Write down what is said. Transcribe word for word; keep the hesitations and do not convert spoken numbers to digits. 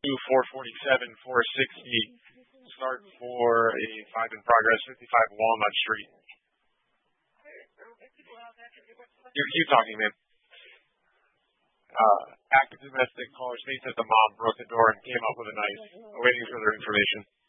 four forty-seven, four sixty. Start for a five in progress, fifty-five Walnut Street. You keep talking, man. Uh, active domestic caller states that the mom broke the door and came up with a knife. Awaiting further information.